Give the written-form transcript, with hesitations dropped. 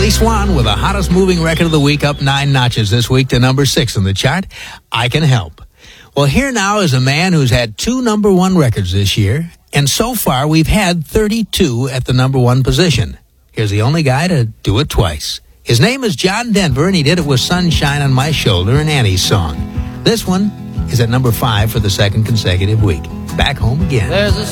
Billy Swan with the hottest moving record of the week, up 9 notches this week to number 6 on the chart, I Can Help. Well, here now is a man who's had 2 number 1 records this year, and so far we've had 32 at the number 1 position. Here's the only guy to do it twice. His name is John Denver, and he did it with Sunshine on My Shoulder and Annie's Song. This one is at number 5 for the second consecutive week. Back home again.